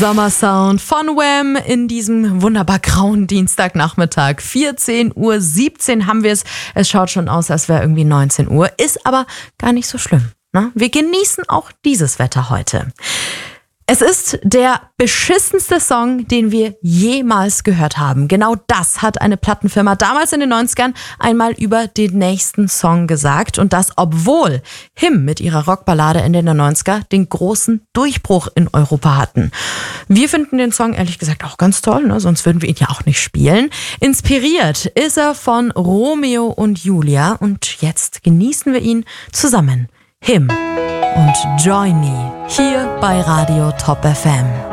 Sommersound von Wham in diesem wunderbar grauen Dienstagnachmittag. 14:17 Uhr haben wir es. Es schaut schon aus, als wäre irgendwie 19 Uhr. Ist aber gar nicht so schlimm, ne? Wir genießen auch dieses Wetter heute. Es ist der beschissenste Song, den wir jemals gehört haben. Genau das hat eine Plattenfirma damals in den 90ern einmal über den nächsten Song gesagt. Und das, obwohl Him mit ihrer Rockballade Ende der 90er den großen Durchbruch in Europa hatten. Wir finden den Song ehrlich gesagt auch ganz toll, ne? Sonst würden wir ihn ja auch nicht spielen. Inspiriert ist er von Romeo und Julia. Und jetzt genießen wir ihn zusammen. Him und Join Me hier bei Radio Top FM.